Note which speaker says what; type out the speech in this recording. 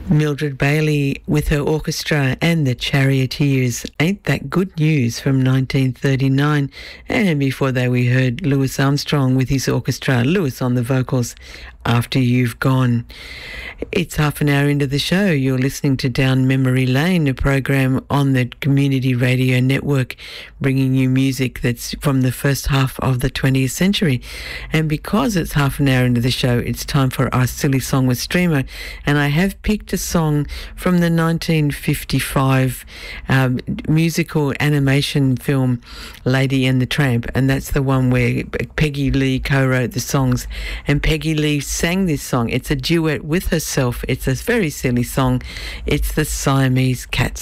Speaker 1: Mildred Bailey with her orchestra and the Charioteers. Ain't That Good News from 1939. And before that we heard Louis Armstrong with his orchestra, Louis on the vocals, After You've Gone. It's half an hour into the show. You're listening to Down Memory Lane, a program on the Community Radio Network, bringing you music that's from the first half of the 20th century. And because it's half an hour into the show, it's time for our Silly Song with Streamer. And I have picked a song from the 1955 musical animation film Lady and the Tramp, and that's the one where Peggy Lee co-wrote the songs, and Peggy Lee sang this song. It's a duet with herself. It's a very silly song. It's the Siamese Cats.